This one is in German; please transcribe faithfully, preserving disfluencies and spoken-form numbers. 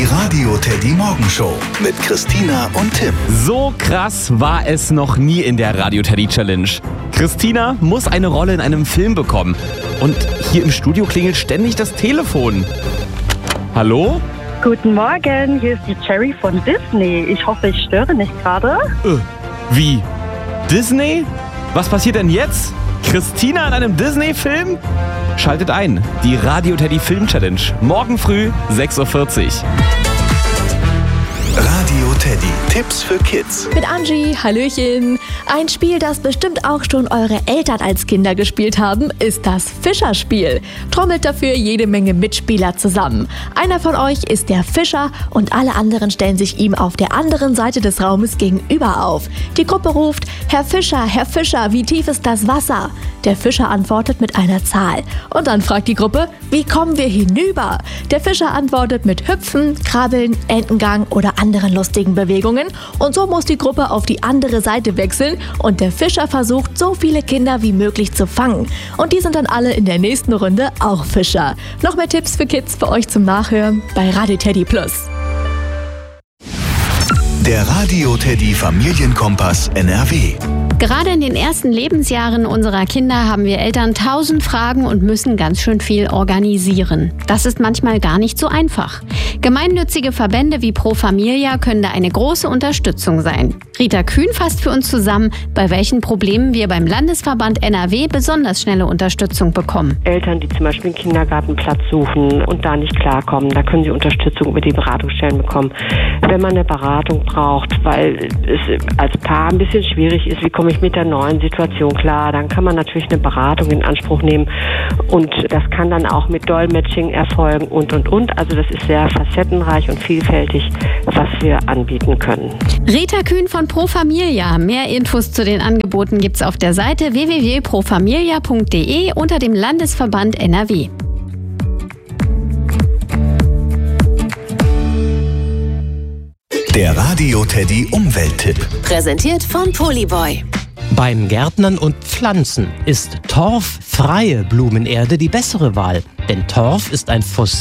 Radio Teddy Morgenshow mit Christina und Tim. So krass war es noch nie in der Radio Teddy Challenge. Christina muss eine Rolle in einem Film bekommen. Und hier im Studio klingelt ständig das Telefon. Hallo? Guten Morgen, hier ist die Cherry von Disney. Ich hoffe, ich störe nicht gerade. Äh, wie? Disney? Was passiert denn jetzt? Christina in einem Disney-Film? Schaltet ein, die Radio Teddy Film Challenge. Morgen früh, sechs Uhr vierzig. Radio Teddy, Tipps für Kids. Mit Angie, hallöchen. Ein Spiel, das bestimmt auch schon eure Eltern als Kinder gespielt haben, ist das Fischerspiel. Trommelt dafür jede Menge Mitspieler zusammen. Einer von euch ist der Fischer und alle anderen stellen sich ihm auf der anderen Seite des Raumes gegenüber auf. Die Gruppe ruft: Herr Fischer, Herr Fischer, wie tief ist das Wasser? Der Fischer antwortet mit einer Zahl. Und dann fragt die Gruppe: Wie kommen wir hinüber? Der Fischer antwortet mit Hüpfen, Krabbeln, Entengang oder anderen lustigen Bewegungen. Und so muss die Gruppe auf die andere Seite wechseln und der Fischer versucht, so viele Kinder wie möglich zu fangen. Und die sind dann alle in der nächsten Runde auch Fischer. Noch mehr Tipps für Kids für euch zum Nachhören bei Radio Teddy Plus. Der Radio Teddy Familienkompass N R W. Gerade in den ersten Lebensjahren unserer Kinder haben wir Eltern tausend Fragen und müssen ganz schön viel organisieren. Das ist manchmal gar nicht so einfach. Gemeinnützige Verbände wie Pro Familia können da eine große Unterstützung sein. Rita Kühn fasst für uns zusammen, bei welchen Problemen wir beim Landesverband N R W besonders schnelle Unterstützung bekommen. Eltern, die zum Beispiel einen Kindergartenplatz suchen und da nicht klarkommen, da können sie Unterstützung über die Beratungsstellen bekommen. Wenn man eine Beratung braucht, weil es als Paar ein bisschen schwierig ist, wie komme ich mit der neuen Situation klar, dann kann man natürlich eine Beratung in Anspruch nehmen und das kann dann auch mit Dolmetsching erfolgen und und und. Also das ist sehr facettenreich und vielfältig, was wir anbieten können. Rita Kühn von Pro Familia. Mehr Infos zu den Angeboten gibt's auf der Seite w w w punkt pro familia punkt d e unter dem Landesverband N R W. Der Radio Teddy Umwelttipp. Präsentiert von Polyboy. Beim Gärtnern und Pflanzen ist torffreie Blumenerde die bessere Wahl. Denn Torf ist ein Fossil